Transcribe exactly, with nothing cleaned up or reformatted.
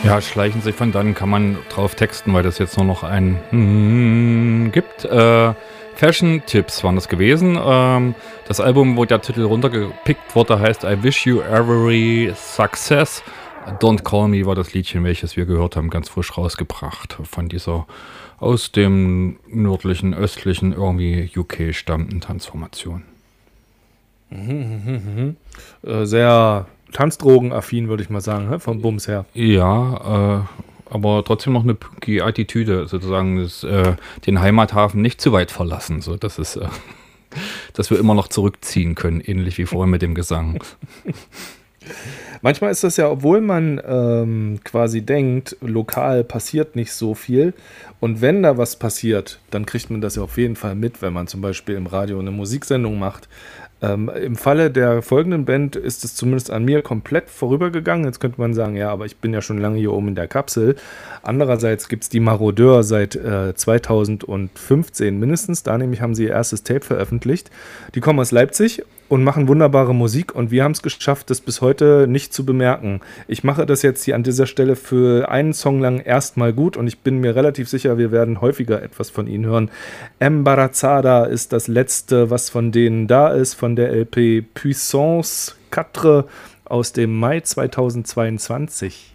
Ja, schleichen sich von dann, kann man drauf texten, weil das jetzt nur noch ein hm gibt. Äh, Fashion-Tipps waren das gewesen. Ähm, das Album, wo der Titel runtergepickt wurde, heißt I Wish You Every Success. Don't Call Me war das Liedchen, welches wir gehört haben, ganz frisch rausgebracht. Von dieser aus dem nördlichen, östlichen, irgendwie U K stammenden Tanzformation. Mhm, mhm, mhm. Äh, sehr Tanzdrogen-affin, würde ich mal sagen, hä? Vom Bums her. Ja, äh, aber trotzdem noch eine punky Attitüde, sozusagen das, äh, den Heimathafen nicht zu weit verlassen, so dass es, äh, dass wir immer noch zurückziehen können, ähnlich wie vorhin mit dem Gesang. Manchmal ist das ja, obwohl man ähm, quasi denkt, lokal passiert nicht so viel. Und wenn da was passiert, dann kriegt man das ja auf jeden Fall mit, wenn man zum Beispiel im Radio eine Musiksendung macht. Ähm, im Falle der folgenden Band ist es zumindest an mir komplett vorübergegangen. Jetzt könnte man sagen, ja, aber ich bin ja schon lange hier oben in der Kapsel. Andererseits gibt es die Marodeur seit äh, zweitausendfünfzehn mindestens. Da nämlich haben sie ihr erstes Tape veröffentlicht. Die kommen aus Leipzig und machen wunderbare Musik und wir haben es geschafft, das bis heute nicht zu bemerken. Ich mache das jetzt hier an dieser Stelle für einen Song lang erstmal gut und ich bin mir relativ sicher, wir werden häufiger etwas von ihnen hören. Embarazada ist das letzte, was von denen da ist, von der L P Puissance vier aus dem Mai zweitausendzweiundzwanzig.